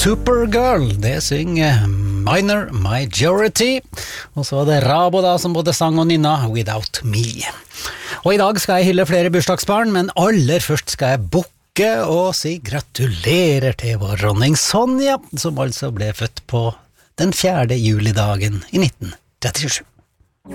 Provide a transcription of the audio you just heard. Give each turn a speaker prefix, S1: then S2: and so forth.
S1: Supergirl, det synger Minor Majority, og så er det Rabo da som både sang og nynna Without Me. Og i dag skal jeg hylle flere bursdagsbarn, men aller først skal jeg bukke og si gratulerer til vår dronning Sonja, som altså ble født på den 4. julidagen i 1937.